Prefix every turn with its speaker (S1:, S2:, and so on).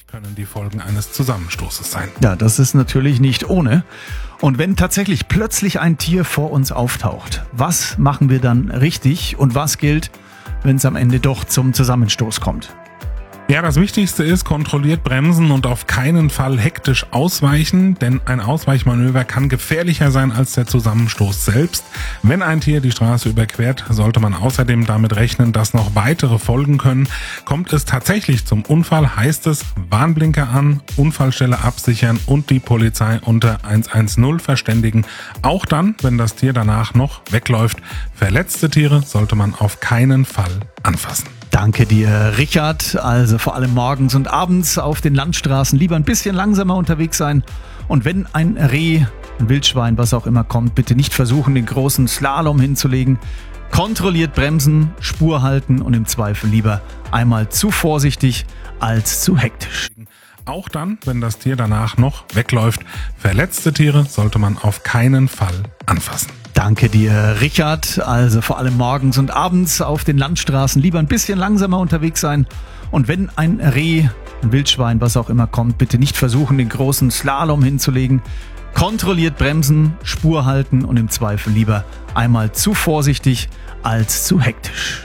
S1: können die Folgen eines Zusammenstoßes sein.
S2: Ja, das ist natürlich nicht ohne. Und wenn tatsächlich plötzlich ein Tier vor uns auftaucht, was machen wir dann richtig und was gilt, wenn es am Ende doch zum Zusammenstoß kommt?
S1: Ja, das Wichtigste ist, kontrolliert bremsen und auf keinen Fall hektisch ausweichen, denn ein Ausweichmanöver kann gefährlicher sein als der Zusammenstoß selbst. Wenn ein Tier die Straße überquert, sollte man außerdem damit rechnen, dass noch weitere folgen können. Kommt es tatsächlich zum Unfall, heißt es Warnblinker an, Unfallstelle absichern und die Polizei unter 110 verständigen. Auch dann, wenn das Tier danach noch wegläuft. Verletzte Tiere sollte man auf keinen Fall anfassen.
S2: Danke dir, Richard. Also vor allem morgens und abends auf den Landstraßen lieber ein bisschen langsamer unterwegs sein. Und wenn ein Reh, ein Wildschwein, was auch immer kommt, bitte nicht versuchen, den großen Slalom hinzulegen. Kontrolliert bremsen, Spur halten und im Zweifel lieber einmal zu vorsichtig als zu hektisch.
S1: Auch dann, wenn das Tier danach noch wegläuft. Verletzte Tiere sollte man auf keinen Fall anfassen.
S2: Danke dir, Richard. Also vor allem morgens und abends auf den Landstraßen lieber ein bisschen langsamer unterwegs sein. Und wenn ein Reh, ein Wildschwein, was auch immer kommt, bitte nicht versuchen, den großen Slalom hinzulegen. Kontrolliert bremsen, Spur halten und im Zweifel lieber einmal zu vorsichtig als zu hektisch.